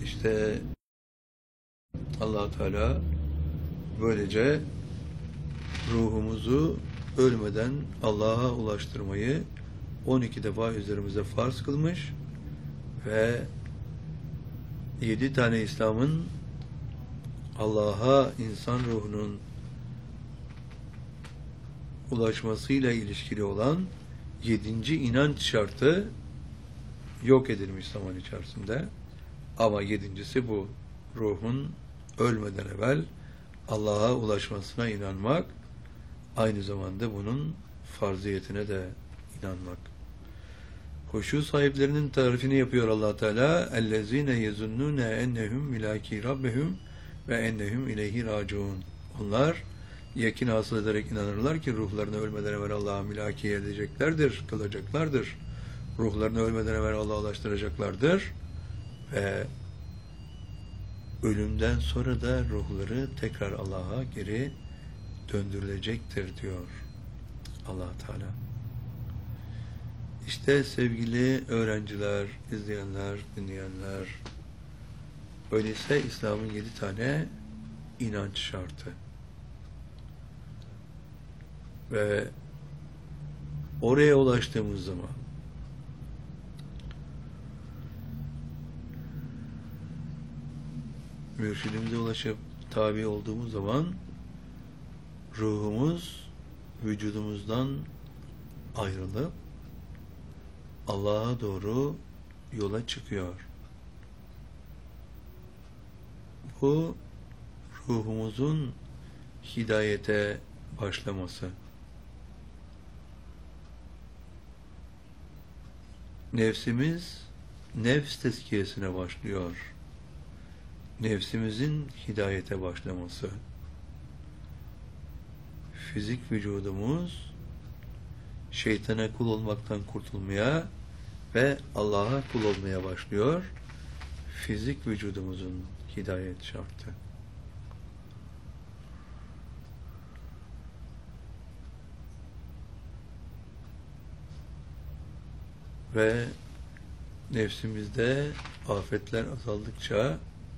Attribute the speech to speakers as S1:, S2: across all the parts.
S1: İşte Allah Teala böylece ruhumuzu ölmeden Allah'a ulaştırmayı 12 defa üzerimize farz kılmış ve 7 tane İslam'ın Allah'a insan ruhunun ulaşmasıyla ilişkili olan 7. inanç şartı yok edilmiş zaman içerisinde. Ama 7.'si bu. Ruhun ölmeden evvel Allah'a ulaşmasına inanmak, aynı zamanda bunun farziyetine de inanmak. Huşu sahiplerinin tarifini yapıyor Allah Teala. اَلَّذ۪ينَ يَزُنُّونَ اَنَّهُمْ مِلَاكِي رَبِّهُمْ وَاَنَّهُمْ اِلَيْهِ رَاجُونَ. Onlar yakin hasıl ederek inanırlar ki ruhlarını ölmeden evvel Allah'a mülaki edeceklerdir, kılacaklardır. Ruhlarını ölmeden evvel Allah'a ulaştıracaklardır ve ölümden sonra da ruhları tekrar Allah'a geri döndürülecektir diyor Allah Teala. İşte sevgili öğrenciler, izleyenler, dinleyenler, öyleyse İslam'ın 7 tane inanç şartı ve oraya ulaştığımız zaman mürşidimize ulaşıp tabi olduğumuz zaman ruhumuz vücudumuzdan ayrılıp Allah'a doğru yola çıkıyor. Bu ruhumuzun hidayete başlaması. Nefsimiz nefs tezkiyesine başlıyor. Nefsimizin hidayete başlaması. Fizik vücudumuz şeytana kul olmaktan kurtulmaya ve Allah'a kul olmaya başlıyor. Fizik vücudumuzun hidayet şartı. Ve nefsimizde afetler azaldıkça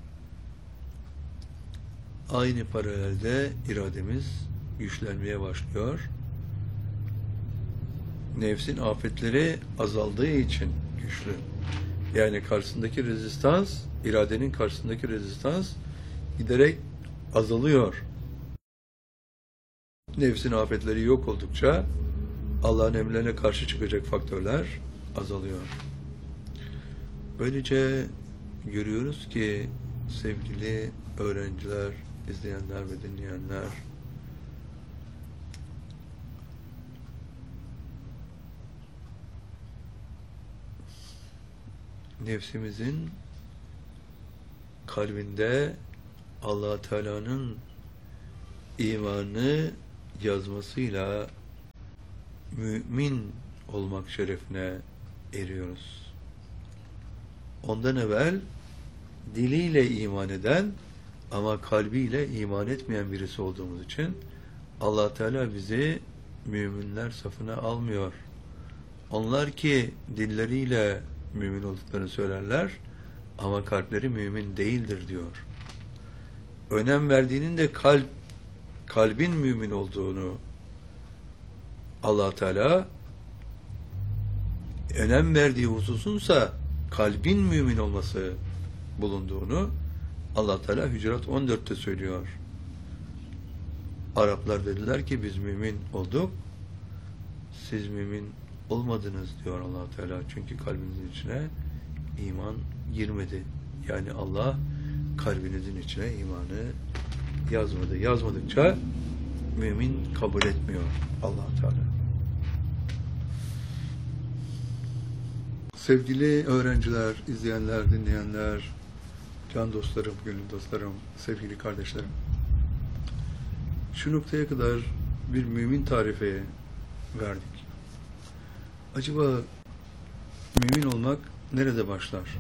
S1: aynı paralelde irademiz güçlenmeye başlıyor. Nefsin afetleri azaldığı için güçlü. Yani karşısındaki rezistans, iradenin karşısındaki rezistans giderek azalıyor. Nefsin afetleri yok oldukça Allah'ın emrlerine karşı çıkacak faktörler azalıyor. Böylece görüyoruz ki sevgili öğrenciler, izleyenler ve dinleyenler, nefsimizin kalbinde Allah Teala'nın imanı yazmasıyla mümin olmak şerefine eriyoruz. Ondan evvel diliyle iman eden ama kalbiyle iman etmeyen birisi olduğumuz için Allah Teala bizi müminler safına almıyor. Onlar ki dilleriyle mümin olduklarını söylerler ama kalpleri mümin değildir diyor. Önem verdiğinin de kalbin mümin olduğunu Allah Teala önem verdiği hususunsa kalbin mümin olması bulunduğunu Allah Teala Hücurat 14'te söylüyor. Araplar dediler ki biz mümin olduk, siz mümin olmadınız diyor Allah Teala. Çünkü kalbinizin içine iman girmedi. Yani Allah kalbinizin içine imanı yazmadı. Yazmadıkça mümin kabul etmiyor Allah Teala. Sevgili öğrenciler, izleyenler, dinleyenler, can dostlarım, gönül dostlarım, sevgili kardeşlerim. Şu noktaya kadar bir mümin tarifi verdik. Acaba mümin olmak nerede başlar?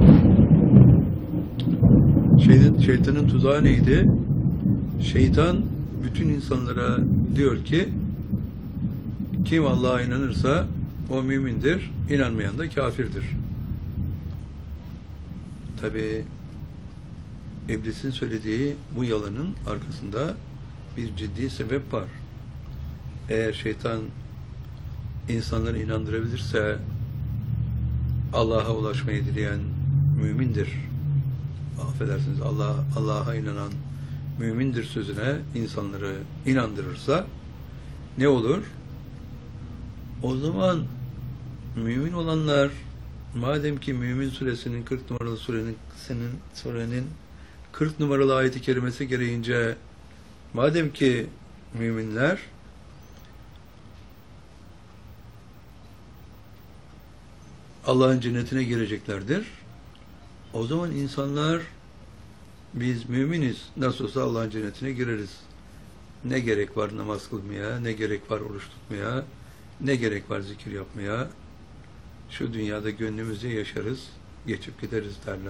S1: Şeytanın tuzağı neydi? Şeytan bütün insanlara diyor ki kim Allah'a inanırsa o mümindir, inanmayan da kafirdir. Tabi İblisin söylediği bu yalanın arkasında bir ciddi sebep var. Eğer şeytan insanları inandırabilirse Allah'a ulaşmayı dileyen mümindir. Affedersiniz, Allah'a inanan mümindir sözüne insanları inandırırsa ne olur? O zaman mümin olanlar, madem ki Mümin suresinin 40 numaralı surenin 40 numaralı ayeti kerimesi gereğince, madem ki müminler Allah'ın cennetine gireceklerdir, o zaman insanlar, biz müminiz, nasıl olsa Allah'ın cennetine gireriz. Ne gerek var namaz kılmaya, ne gerek var oruç tutmaya, ne gerek var zikir yapmaya, şu dünyada gönlümüzce yaşarız, geçip gideriz derler.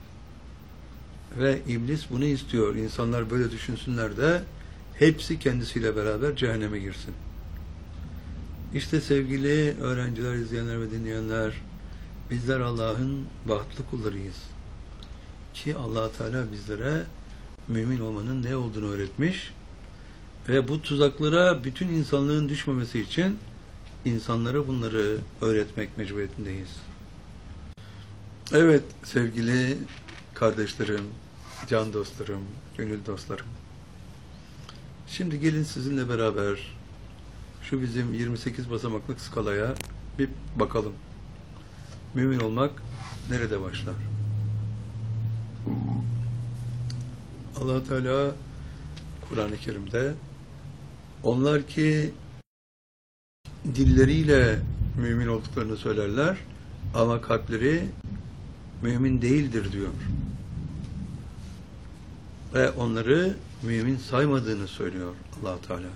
S1: Ve iblis bunu istiyor. İnsanlar böyle düşünsünler de hepsi kendisiyle beraber cehenneme girsin. İşte sevgili öğrenciler, izleyenler ve dinleyenler, bizler Allah'ın bahtlı kullarıyız. Ki Allah Teala bizlere mümin olmanın ne olduğunu öğretmiş ve bu tuzaklara bütün insanlığın düşmemesi için insanlara bunları öğretmek mecburiyetindeyiz. Evet sevgili kardeşlerim, can dostlarım, gönül dostlarım. Şimdi gelin sizinle beraber şu bizim 28 basamaklık skalaya bir bakalım. Mümin olmak nerede başlar? Allah Teala Kur'an-ı Kerim'de onlar ki dilleriyle mümin olduklarını söylerler ama kalpleri mümin değildir diyor. Ve onları mümin saymadığını söylüyor Allah Teala.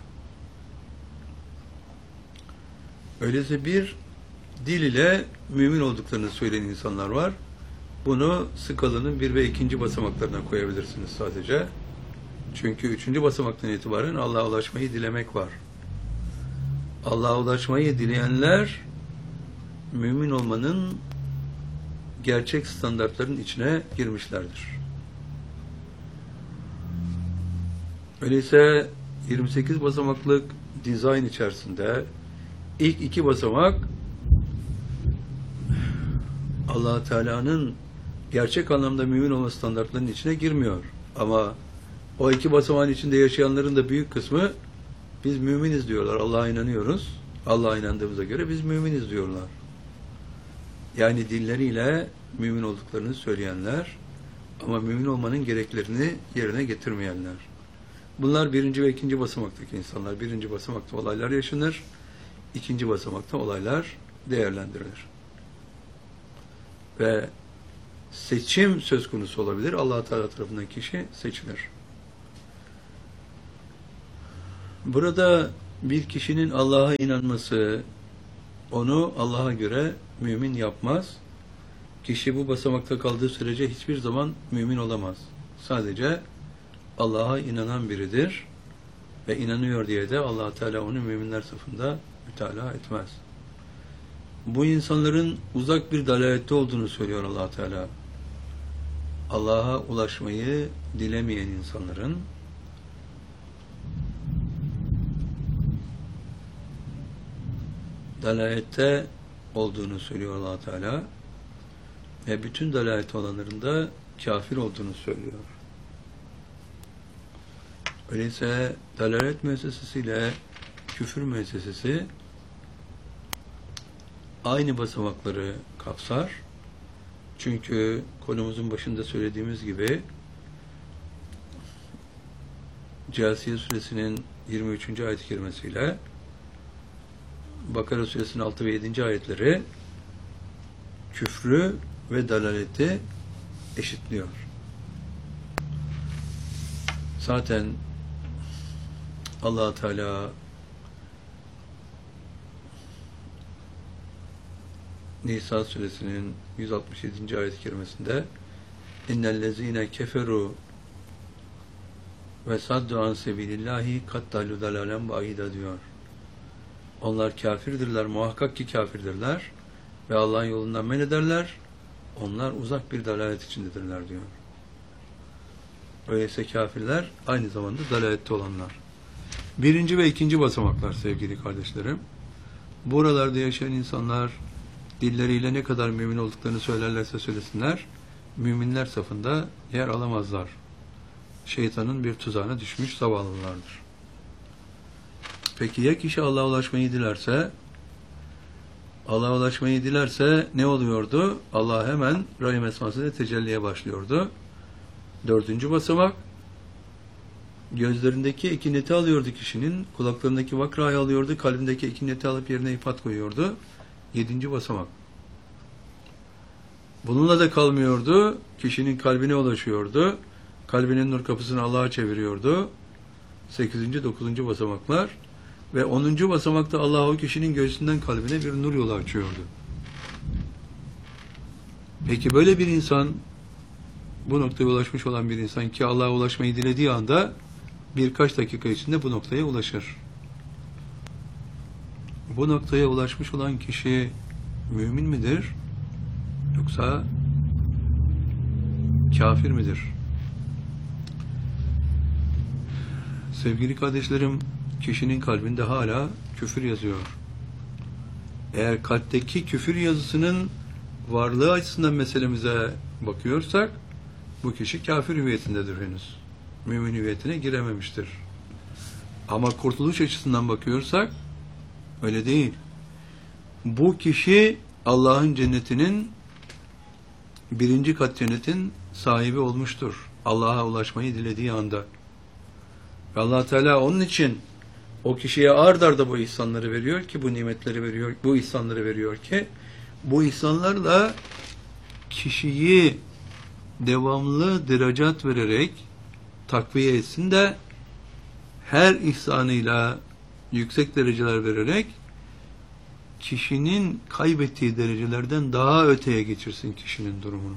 S1: Öyleyse bir dil ile mümin olduklarını söyleyen insanlar var. Bunu skalanın 1 ve 2. basamaklarına koyabilirsiniz sadece. Çünkü 3. basamaktan itibaren Allah'a ulaşmayı dilemek var. Allah'a ulaşmayı dileyenler mümin olmanın gerçek standartların içine girmişlerdir. Öyleyse 28 basamaklık dizayn içerisinde ilk 2 basamak Allah Teala'nın gerçek anlamda mümin olma standartlarının içine girmiyor. Ama o 2 basamağın içinde yaşayanların da büyük kısmı biz müminiz diyorlar. Allah'a inanıyoruz. Allah'a inandığımıza göre biz müminiz diyorlar. Yani dilleriyle mümin olduklarını söyleyenler ama mümin olmanın gereklerini yerine getirmeyenler. Bunlar 1. ve 2. basamaktaki insanlar. 1. basamakta olaylar yaşanır. 2. basamakta olaylar değerlendirilir. Ve seçim söz konusu olabilir. Allah Teala tarafından kişi seçilir. Burada bir kişinin Allah'a inanması onu Allah'a göre mümin yapmaz. Kişi bu basamakta kaldığı sürece hiçbir zaman mümin olamaz. Sadece Allah'a inanan biridir ve inanıyor diye de Allah Teala onu müminler safında mütalaa etmez. Bu insanların uzak bir dalalette olduğunu söylüyor Allah Teala. Allah'a ulaşmayı dilemeyen insanların dalalette olduğunu söylüyor Allah Teala ve bütün dalalette olanların da kafir olduğunu söylüyor. Öyleyse dalalet müessesesiyle küfür müessesesi aynı basamakları kapsar. Çünkü konumuzun başında söylediğimiz gibi Câsiye suresinin 23. ayet-i kerimesiyle Bakara suresinin 6 ve 7. ayetleri küfrü ve dalaleti eşitliyor. Zaten Allah Teala Nisa suresinin 167. ayet-i kerimesinde innellezîne keferu ve saddu an sebilillahi kaddallu dalalen ba'ida diyor. Onlar kafirdirler, muhakkak ki kafirdirler ve Allah'ın yolundan men ederler. Onlar uzak bir dalalet içindedirler diyor. Öyleyse kafirler aynı zamanda dalalette olanlar. Birinci ve ikinci basamaklar sevgili kardeşlerim. Buralarda yaşayan insanlar dilleriyle ne kadar mümin olduklarını söylerlerse söylesinler, müminler safında yer alamazlar. Şeytanın bir tuzağına düşmüş zavallılardır. Peki ya kişi Allah'a ulaşmayı dilerse? Allah'a ulaşmayı dilerse ne oluyordu? Allah hemen Rahim esmasıyla tecelliye başlıyordu. Dördüncü basamak, gözlerindeki ekineti alıyordu kişinin, kulaklarındaki vakrayı alıyordu, kalbindeki ekineti alıp yerine ifat koyuyordu. Yedinci basamak. Bununla da kalmıyordu, kişinin kalbine ulaşıyordu, kalbinin nur kapısını Allah'a çeviriyordu. 8. 9. basamaklar ve 10. basamakta Allah o kişinin göğsünden kalbine bir nur yolu açıyordu. Peki böyle bir insan, bu noktaya ulaşmış olan bir insan ki Allah'a ulaşmayı dilediği anda birkaç dakika içinde bu noktaya ulaşır. Bu noktaya ulaşmış olan kişi mümin midir? Yoksa kafir midir? Sevgili kardeşlerim, kişinin kalbinde hala küfür yazıyor. Eğer kalpteki küfür yazısının varlığı açısından meselemize bakıyorsak, bu kişi kafir hüviyetindedir henüz. Mümin hüviyetine girememiştir. Ama kurtuluş açısından bakıyorsak, öyle değil. Bu kişi Allah'ın cennetinin, birinci kat cennetin sahibi olmuştur. Allah'a ulaşmayı dilediği anda. Allah Teala onun için o kişiye ard arda bu ihsanları veriyor ki, bu nimetleri veriyor, bu ihsanları veriyor ki, bu ihsanlarla kişiyi devamlı derecat vererek takviye etsin de her ihsanıyla yüksek dereceler vererek kişinin kaybettiği derecelerden daha öteye geçirsin kişinin durumunu.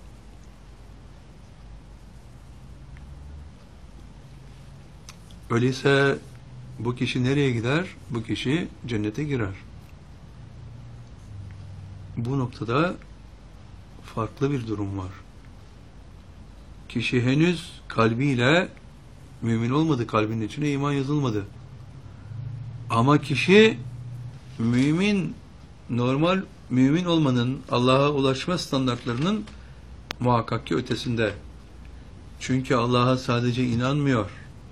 S1: Öyleyse bu kişi nereye gider? Bu kişi cennete girer. Bu noktada farklı bir durum var. Kişi henüz kalbiyle mümin olmadı, kalbinin içine iman yazılmadı. Ama kişi mümin, normal mümin olmanın, Allah'a ulaşma standartlarının muhakkak ki ötesinde. Çünkü Allah'a sadece inanmıyor.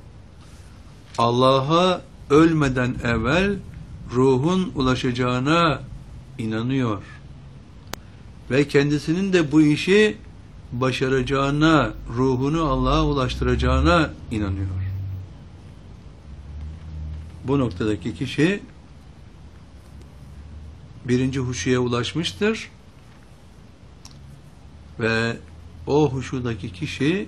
S1: Allah'a ölmeden evvel ruhun ulaşacağına inanıyor. Ve kendisinin de bu işi başaracağına, ruhunu Allah'a ulaştıracağına inanıyor. Bu noktadaki kişi birinci huşuya ulaşmıştır ve o huşudaki kişi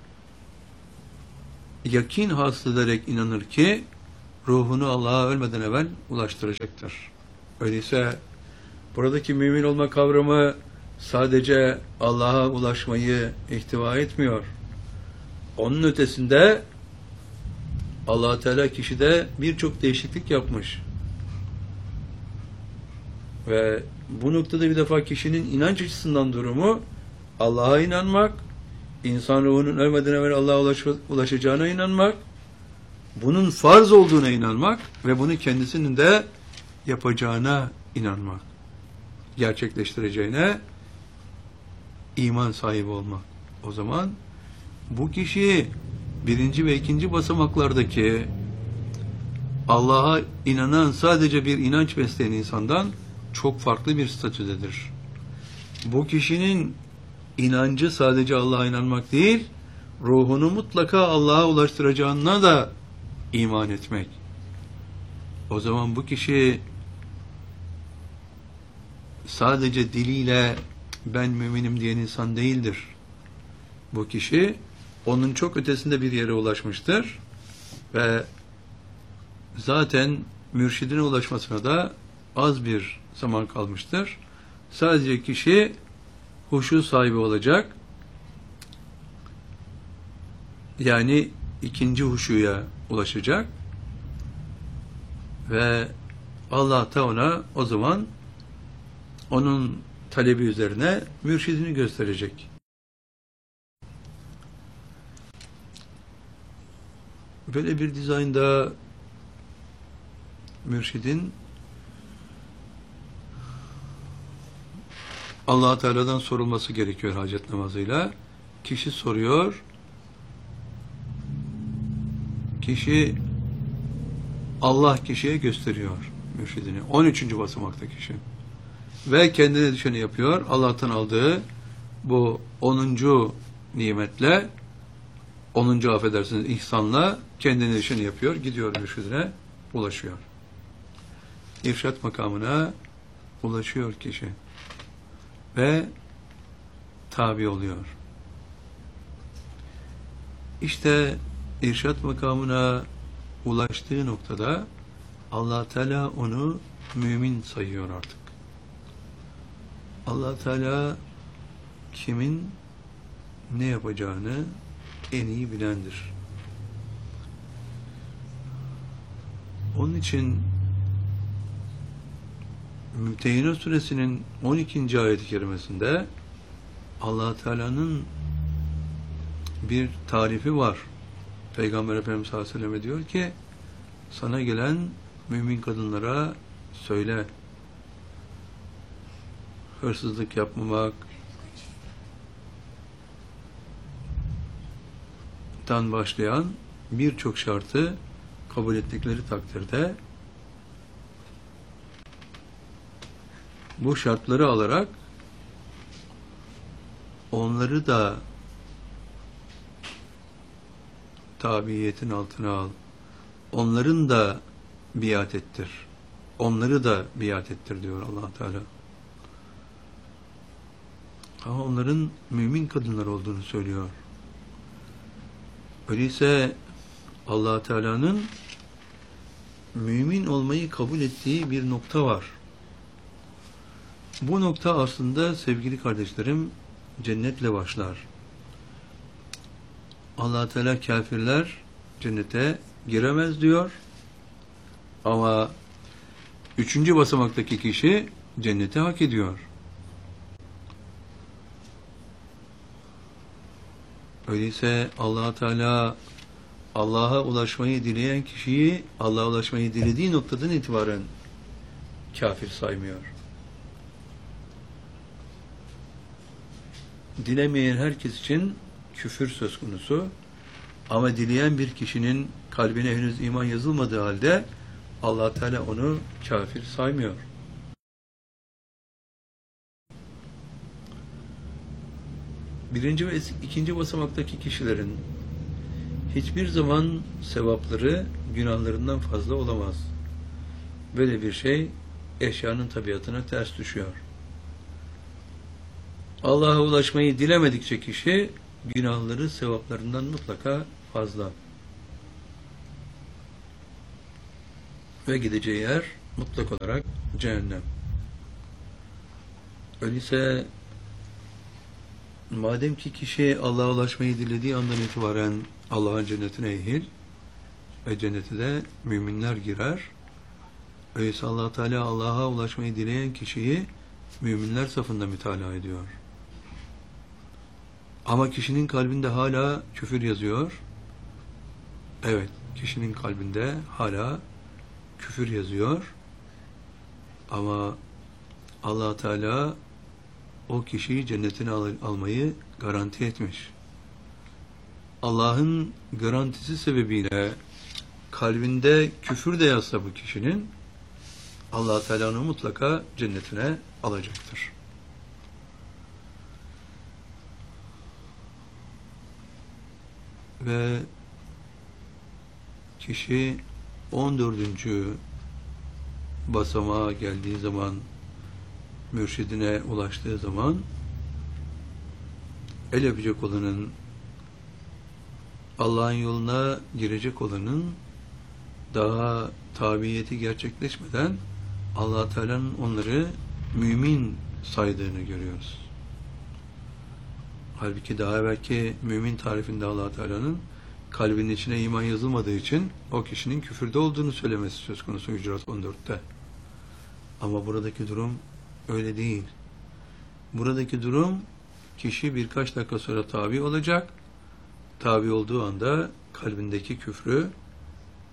S1: yakin hasıl ederek inanır ki ruhunu Allah'a ölmeden evvel ulaştıracaktır. Öyleyse buradaki mümin olma kavramı sadece Allah'a ulaşmayı ihtiva etmiyor. Onun ötesinde Allah Teala kişide birçok değişiklik yapmış. Ve bu noktada bir defa kişinin inanç açısından durumu Allah'a inanmak, insan ruhunun ölmeden evvel Allah'a ulaşacağına inanmak, bunun farz olduğuna inanmak ve bunu kendisinin de yapacağına inanmak, gerçekleştireceğine iman sahibi olmak. O zaman bu kişi birinci ve ikinci basamaklardaki Allah'a inanan sadece bir inanç besleyen insandan çok farklı bir statüdedir. Bu kişinin inancı sadece Allah'a inanmak değil, ruhunu mutlaka Allah'a ulaştıracağına da iman etmek. O zaman bu kişi sadece diliyle ben müminim diyen insan değildir. Bu kişi onun çok ötesinde bir yere ulaşmıştır ve zaten mürşidine ulaşmasına da az bir zaman kalmıştır. Sadece kişi huşu sahibi olacak. Yani ikinci huşuya ulaşacak ve Allah da ona o zaman onun talebi üzerine mürşidini gösterecek. Böyle bir dizaynda mürşidin Allah Teala'dan sorulması gerekiyor hacet namazıyla. Kişi soruyor. Allah kişiye gösteriyor mürşidini. 13. basamakta kişi. Ve kendine düşeni yapıyor. Allah'tan aldığı bu 10. nimetle, 10. affedersiniz ihsanla kendine düşeni yapıyor. Gidiyor mürşidine, ulaşıyor. İrşad makamına ulaşıyor kişi. Ve tabi oluyor. İşte irşad makamına ulaştığı noktada Allah Teala onu mümin sayıyor artık. Allah Teala kimin ne yapacağını en iyi bilendir. Onun için Mümtehine Suresinin 12. ayet-i kerimesinde Allah Teala'nın bir tarifi var. Peygamber Efendimiz sallallahu aleyhi ve sellem diyor ki, sana gelen mümin kadınlara söyle, hırsızlık yapmamaktan başlayan birçok şartı kabul ettikleri takdirde bu şartları alarak onları da tabiiyetin altına al. Onların da biat ettir. Onları da biat ettir diyor Allah Teala. Ama onların mümin kadınlar olduğunu söylüyor. Öyleyse Allah Teala'nın mümin olmayı kabul ettiği bir nokta var. Bu nokta aslında sevgili kardeşlerim cennetle başlar. Allah Teala kafirler cennete giremez diyor. Ama 3. basamaktaki kişi cenneti hak ediyor. Öyleyse Allah Teala Allah'a ulaşmayı dileyen kişiyi Allah'a ulaşmayı dilediği noktadan itibaren kafir saymıyor. Dilemeyen herkes için küfür söz konusu. Ama dileyen bir kişinin kalbine henüz iman yazılmadığı halde Allah Teala onu kafir saymıyor. Birinci ve ikinci basamaktaki kişilerin hiçbir zaman sevapları günahlarından fazla olamaz. Böyle bir şey eşyanın tabiatına ters düşüyor. Allah'a ulaşmayı dilemedikçe kişi günahları sevaplarından mutlaka fazla. Ve gideceği yer mutlak olarak cehennem. Öyleyse madem ki kişi Allah'a ulaşmayı dilediği andan itibaren Allah'ın cennetine ehil ve cennete de müminler girer. Öyleyse Allah Teala Allah'a ulaşmayı dileyen kişiyi müminler safında mütalaa ediyor. Ama kişinin kalbinde hala küfür yazıyor. Evet, kişinin kalbinde hala küfür yazıyor. Ama Allah Teala o kişiyi cennetine almayı garanti etmiş. Allah'ın garantisi sebebiyle kalbinde küfür de yazsa bu kişinin Allah Teala onu mutlaka cennetine alacaktır. Ve kişi 14. basamağa geldiği zaman, mürşidine ulaştığı zaman el öpecek olanın, Allah'ın yoluna girecek olanın daha tabiyeti gerçekleşmeden Allah Teala'nın onları mümin saydığını görüyoruz. Halbuki daha evvelki mümin tarifinde Allah Teala'nın kalbinin içine iman yazılmadığı için o kişinin küfürde olduğunu söylemesi söz konusu Hucurat 14'te. Ama buradaki durum öyle değil. Buradaki durum kişi birkaç dakika sonra tabi olacak. Tabi olduğu anda kalbindeki küfrü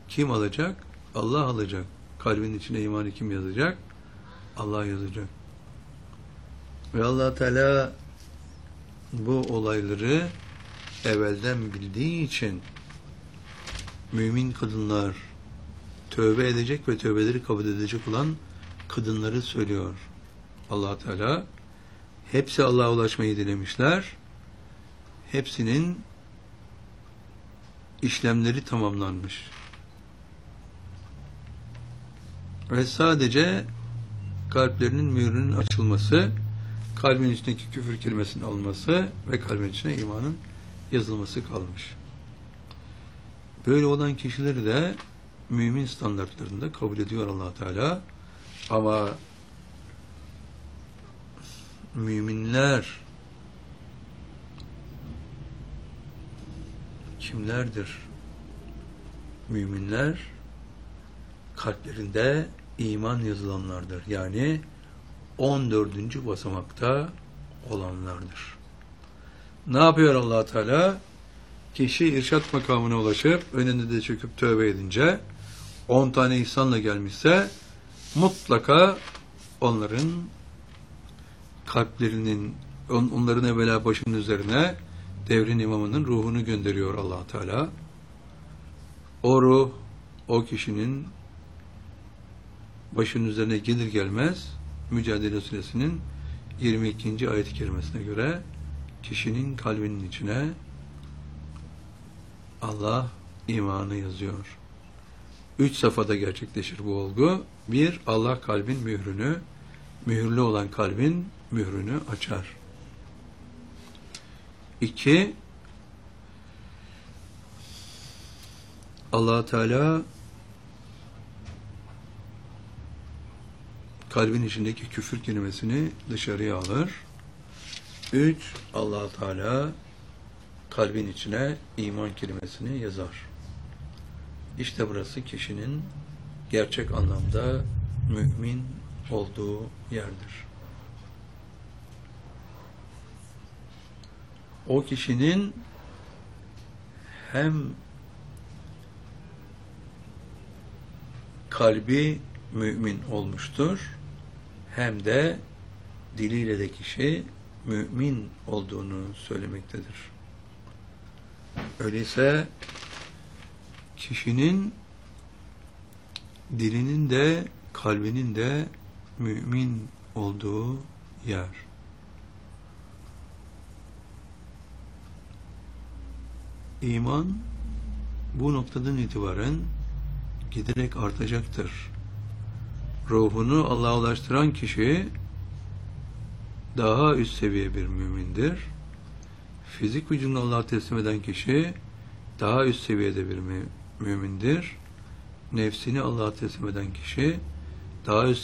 S1: Kim alacak? Allah alacak. Kalbin içine imanı kim yazacak? Allah yazacak. Ve Allah Teala bu olayları evvelden bildiği için mümin kadınlar, tövbe edecek ve tövbeleri kabul edecek olan kadınları söylüyor. Allah Teala hepsi Allah'a ulaşmayı dilemişler. Hepsinin işlemleri tamamlanmış. Ve sadece kalplerinin mührünün açılması, kalbin içindeki küfür kelimesinin alınması ve kalbin içine imanın yazılması kalmış. Böyle olan kişileri de mümin standartlarında kabul ediyor Allah Teala. Ama müminler kimlerdir? Müminler kalplerinde iman yazılanlardır. Yani 14. basamakta olanlardır. Ne yapıyor Allah Teala? Kişi irşat makamına ulaşıp önünde de çöküp tövbe edince 10 tane ihsanla gelmişse mutlaka onların kalplerinin, onların evvela başının üzerine devrin imamının ruhunu gönderiyor Allah Teala. O ruh o kişinin başının üzerine gelir gelmez Mücadele Suresinin 22. ayet-i kerimesine göre kişinin kalbinin içine Allah imanı yazıyor. 3 safhada gerçekleşir bu olgu. 1. Allah kalbin mührünü, mühürlü olan kalbin mührünü açar. 2. Allah Teala kalbin içindeki küfür kelimesini dışarıya alır. 3. Allah Teala kalbin içine iman kelimesini yazar. İşte burası kişinin gerçek anlamda mümin olduğu yerdir. O kişinin hem kalbi mümin olmuştur, hem de diliyle de kişi mümin olduğunu söylemektedir. Öyleyse kişinin dilinin de kalbinin de mümin olduğu yer. İman bu noktadan itibaren giderek artacaktır. Ruhunu Allah'a ulaştıran kişi daha üst seviye bir mümindir. Fizik vücudunu Allah'a teslim eden kişi daha üst seviyede bir mümindir. Nefsini Allah'a teslim eden kişi daha üst